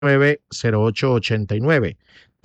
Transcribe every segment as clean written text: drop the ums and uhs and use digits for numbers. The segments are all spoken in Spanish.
304-329-0889.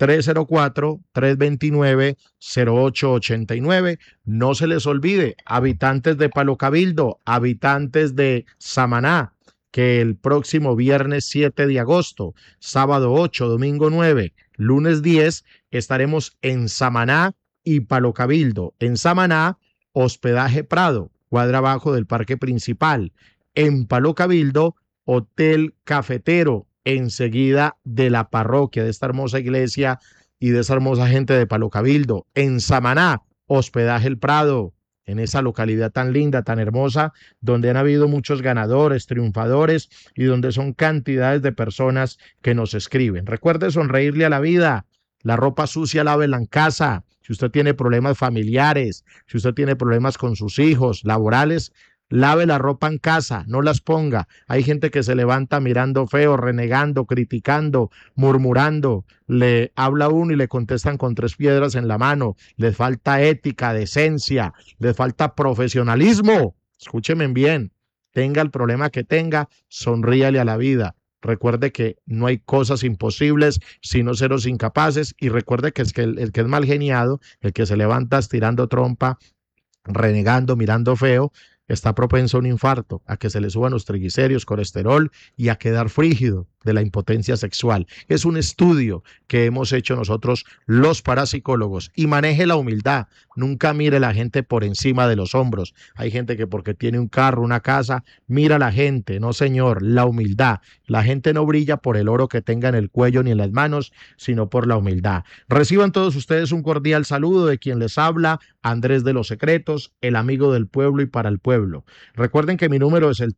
304-329-0889. No se les olvide, habitantes de Palo Cabildo, habitantes de Samaná, que el próximo viernes 7 de agosto, sábado 8, domingo 9, lunes 10, estaremos en Samaná y Palo Cabildo. En Samaná, Hospedaje Prado, cuadra abajo del parque principal. En Palo Cabildo, Hotel Cafetero, enseguida de la parroquia de esta hermosa iglesia y de esa hermosa gente de Palo Cabildo. En Samaná, Hospedaje El Prado, en esa localidad tan linda, tan hermosa, donde han habido muchos ganadores, triunfadores y donde son cantidades de personas que nos escriben. Recuerde sonreírle a la vida. La ropa sucia lávela en casa. Si usted tiene problemas familiares, si usted tiene problemas con sus hijos, laborales, lave la ropa en casa, no las ponga. Hay gente que se levanta mirando feo, renegando, criticando, murmurando. Le habla a uno y le contestan con 3 piedras en la mano. Les falta ética, decencia, les falta profesionalismo. Escúcheme bien. Tenga el problema que tenga, sonríale a la vida. Recuerde que no hay cosas imposibles, sino seres incapaces. Y recuerde que, el que es mal geniado, el que se levanta estirando trompa, renegando, mirando feo, está propenso a un infarto, a que se le suban los triglicéridos, colesterol y a quedar frígido de la impotencia sexual. Es un estudio que hemos hecho nosotros los parapsicólogos. Y maneje la humildad. Nunca mire a la gente por encima de los hombros. Hay gente que porque tiene un carro, una casa, mira a la gente. No, señor, la humildad. La gente no brilla por el oro que tenga en el cuello ni en las manos, sino por la humildad. Reciban todos ustedes un cordial saludo de quien les habla, Andrés de los Secretos, el amigo del pueblo y para el pueblo. Recuerden que mi número es el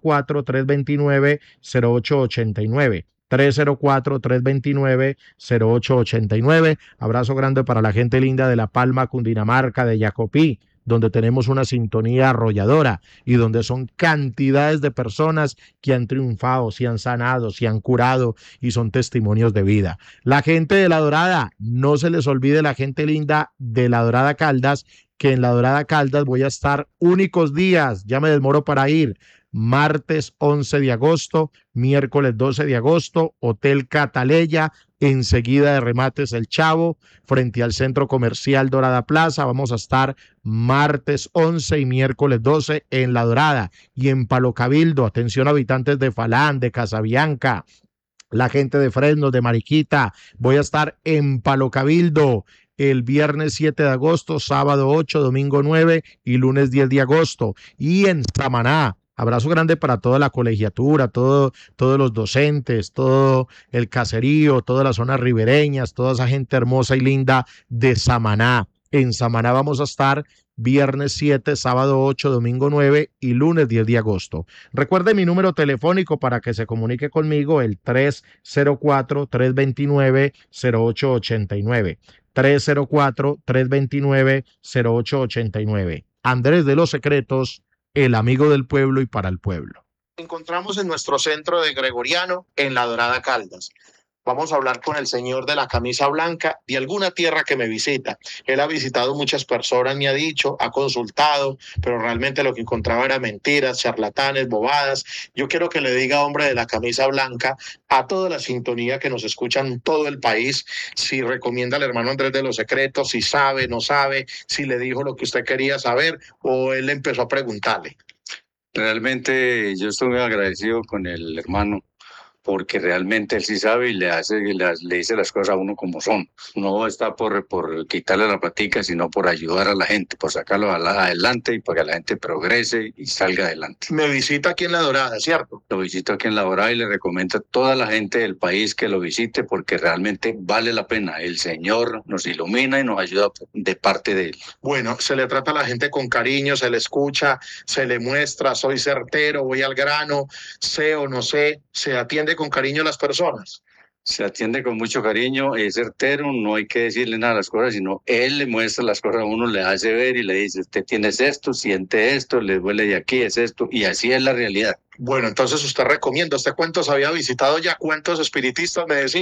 304-329-0889. 304-329-0889. Abrazo grande para la gente linda de La Palma, Cundinamarca, de Jacopí, donde tenemos una sintonía arrolladora y donde son cantidades de personas que han triunfado, se han sanado, se han curado y son testimonios de vida. La gente de La Dorada, no se les olvide la gente linda de La Dorada Caldas, que en La Dorada Caldas voy a estar únicos días, ya me demoro para ir. Martes 11 de agosto, miércoles 12 de agosto, Hotel Cataleya, enseguida de Remates El Chavo, frente al Centro Comercial Dorada Plaza. Vamos a estar martes 11 y miércoles 12 en La Dorada. Y en Palo Cabildo, atención habitantes de Falán, de Casabianca, la gente de Fresno, de Mariquita, voy a estar en Palo Cabildo el viernes 7 de agosto, sábado 8, domingo 9 y lunes 10 de agosto. Y en Samaná, abrazo grande para toda la colegiatura, todos los docentes, todo el caserío, todas las zonas ribereñas, toda esa gente hermosa y linda de Samaná. En Samaná vamos a estar viernes 7, sábado 8, domingo 9 y lunes 10 de agosto. Recuerde mi número telefónico para que se comunique conmigo, el 304-329-0889. 304-329-0889. Andrés de los Secretos, el amigo del pueblo y para el pueblo. Encontramos en nuestro centro de Gregoriano, en La Dorada Caldas. Vamos a hablar con el señor de la camisa blanca de alguna tierra que me visita. Él ha visitado muchas personas, me ha dicho, ha consultado, pero realmente lo que encontraba era mentiras, charlatanes, bobadas. Yo quiero que le diga, hombre de la camisa blanca, a toda la sintonía que nos escuchan en todo el país, si recomienda al hermano Andrés de los Secretos, si sabe, no sabe, si le dijo lo que usted quería saber o él empezó a preguntarle. Realmente yo estoy muy agradecido con el hermano, porque realmente él sí sabe y le dice las cosas a uno como son. No está por quitarle la platica, sino por ayudar a la gente, por sacarlo adelante y para que la gente progrese y salga adelante. Me visita aquí en La Dorada, ¿cierto? Lo visito aquí en La Dorada y le recomiendo a toda la gente del país que lo visite porque realmente vale la pena. El Señor nos ilumina y nos ayuda de parte de Él. Bueno, se le trata a la gente con cariño, se le escucha, se le muestra, soy certero, voy al grano, sé o no sé, se atiende con cariño a las personas. Se atiende con mucho cariño, es certero, no hay que decirle nada a las cosas, sino él le muestra las cosas a uno, le hace ver y le dice, usted tiene esto, siente esto, le duele de aquí, es esto, y así es la realidad. Bueno, entonces usted recomienda, ¿usted cuántos había visitado ya? ¿Cuántos espiritistas me decía?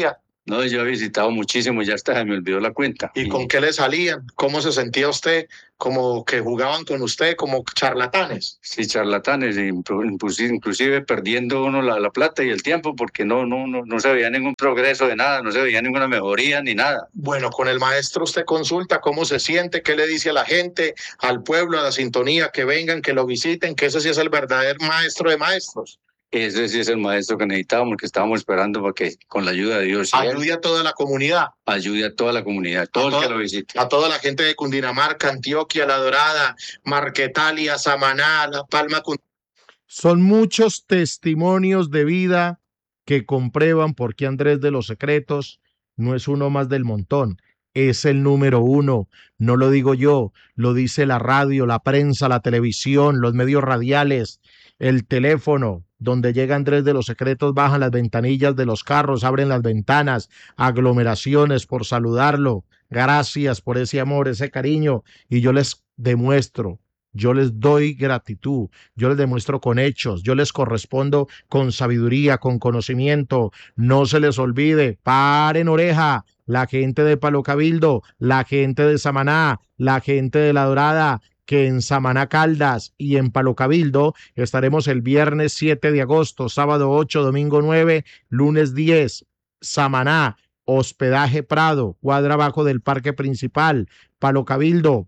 No, yo he visitado muchísimo, ya hasta se me olvidó la cuenta. ¿Y con qué le salían? ¿Cómo se sentía usted? ¿Como que jugaban con usted como charlatanes? Sí, charlatanes, inclusive perdiendo uno la plata y el tiempo porque no se veía ningún progreso de nada, no se veía ninguna mejoría ni nada. Bueno, con el maestro usted consulta cómo se siente, qué le dice a la gente, al pueblo, a la sintonía, que vengan, que lo visiten, que ese sí es el verdadero maestro de maestros. Ese sí es el maestro que necesitábamos, que estábamos esperando para que con la ayuda de Dios ayude a toda la comunidad. Ayude a toda la comunidad, todo el que lo visite. A toda la gente de Cundinamarca, Antioquia, La Dorada, Marquetalia, Samaná, La Palma. Son muchos testimonios de vida que comprueban por qué Andrés de los Secretos no es uno más del montón. Es el número uno. No lo digo yo, lo dice la radio, la prensa, la televisión, los medios radiales, el teléfono. Donde llega Andrés de los Secretos, bajan las ventanillas de los carros, abren las ventanas, aglomeraciones por saludarlo. Gracias por ese amor, ese cariño. Y yo les demuestro, yo les doy gratitud, yo les demuestro con hechos, yo les correspondo con sabiduría, con conocimiento. No se les olvide, paren oreja, la gente de Palo Cabildo, la gente de Samaná, la gente de La Dorada, que en Samaná Caldas y en Palo Cabildo estaremos el viernes 7 de agosto, sábado 8, domingo 9, lunes 10, Samaná, hospedaje Prado, cuadra abajo del parque principal, Palo Cabildo,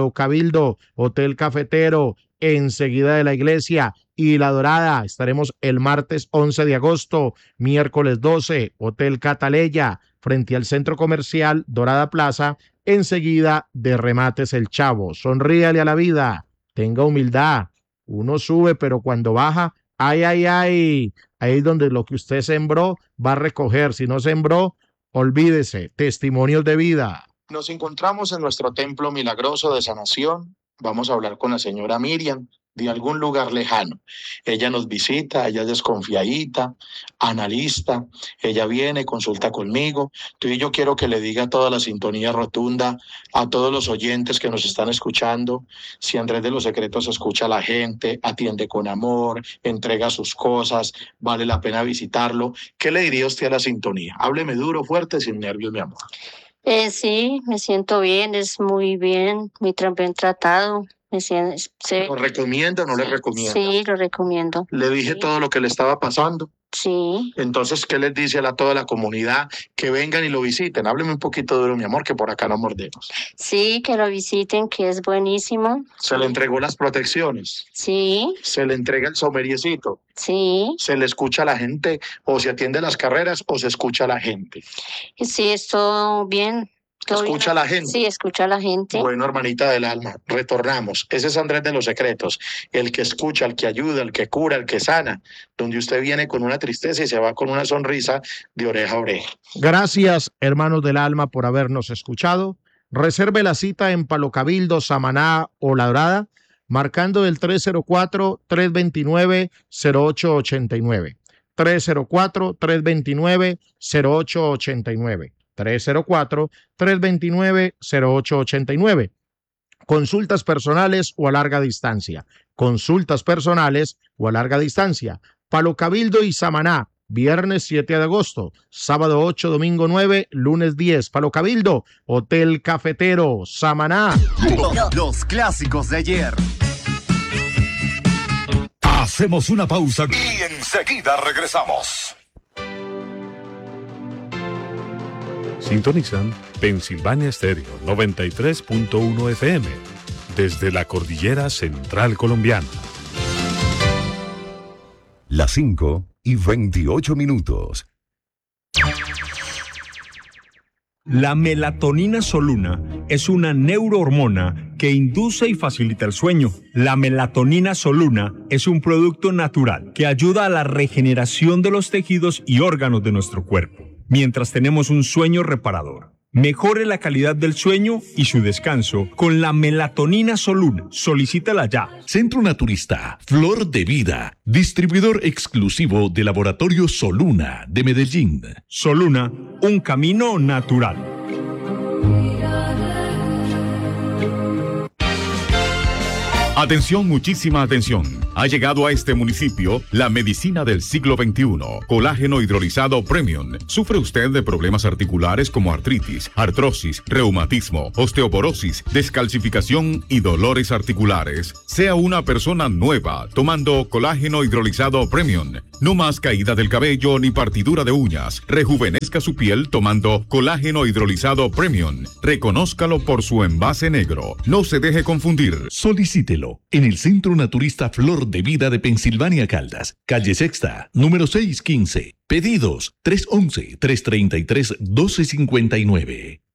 Hotel Cafetero, enseguida de la iglesia, y La Dorada, estaremos el martes 11 de agosto, miércoles 12, Hotel Cataleya, frente al centro comercial Dorada Plaza, enseguida de Remates El Chavo. Sonríale a la vida, tenga humildad. Uno sube, pero cuando baja, ay, ahí es donde lo que usted sembró va a recoger. Si no sembró, olvídese. Testimonios de vida. Nos encontramos en nuestro templo milagroso de sanación. Vamos a hablar con la señora Miriam de algún lugar lejano. Ella nos visita, ella es desconfiadita, analista, ella viene, consulta conmigo. Yo quiero que le diga a toda la sintonía rotunda, a todos los oyentes que nos están escuchando, si Andrés de los Secretos escucha a la gente, atiende con amor, entrega sus cosas, vale la pena visitarlo. ¿Qué le diría usted a la sintonía? Hábleme duro, fuerte, sin nervios, mi amor. Sí, me siento bien, es muy bien tratado. ¿Lo recomienda o no le recomienda? Sí, lo recomiendo. Le dije todo lo que le estaba pasando. Sí. Entonces, ¿qué les dice a toda la comunidad? Que vengan y lo visiten. Hábleme un poquito duro, mi amor, que por acá no mordemos. Sí, que lo visiten, que es buenísimo. ¿Se le entregó las protecciones? Sí. ¿Se le entrega el someriecito? Sí. ¿Se le escucha a la gente o se atiende las carreras o se escucha a la gente? Sí, esto bien. ¿Escucha a la gente? Sí, escucha a la gente. Bueno, hermanita del alma, retornamos. Ese es Andrés de los Secretos, el que escucha, el que ayuda, el que cura, el que sana, donde usted viene con una tristeza y se va con una sonrisa de oreja a oreja. Gracias, hermanos del alma, por habernos escuchado. Reserve la cita en Palo Cabildo, Samaná o La Dorada, marcando el 304-329-0889. 304-329-0889. 304-329-0889. Consultas personales o a larga distancia. Consultas personales o a larga distancia. Palo Cabildo y Samaná, viernes 7 de agosto, sábado 8, domingo 9, lunes 10. Palo Cabildo, Hotel Cafetero, Samaná. Los clásicos de ayer. Hacemos una pausa y enseguida regresamos. Sintonizan Pensilvania Stereo 93.1 FM desde la cordillera central colombiana. Las 5:28. La melatonina soluna es una neurohormona que induce y facilita el sueño. La melatonina soluna es un producto natural que ayuda a la regeneración de los tejidos y órganos de nuestro cuerpo, mientras tenemos un sueño reparador. Mejore la calidad del sueño y su descanso con la melatonina soluna. Solicítala ya. Centro Naturista, Flor de Vida, distribuidor exclusivo de Laboratorio Soluna de Medellín. Soluna, un camino natural. Atención, muchísima atención. Ha llegado a este municipio la medicina del siglo XXI. Colágeno hidrolizado Premium. ¿Sufre usted de problemas articulares como artritis, artrosis, reumatismo, osteoporosis, descalcificación y dolores articulares? Sea una persona nueva tomando colágeno hidrolizado Premium. No más caída del cabello ni partidura de uñas. Rejuvenezca su piel tomando colágeno hidrolizado Premium. Reconózcalo por su envase negro. No se deje confundir. Solicítelo en el Centro Naturista Flor de Vida de Pensilvania Caldas, calle Sexta, número 615. Pedidos 311-333-1259.